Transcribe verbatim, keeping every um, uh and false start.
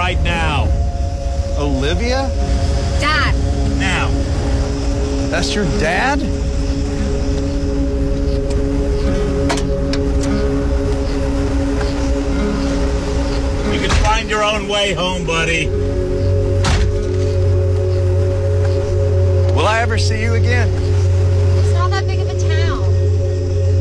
right now. Olivia? Dad. Now. That's your dad? You can find your own way home, buddy. Will I ever see you again?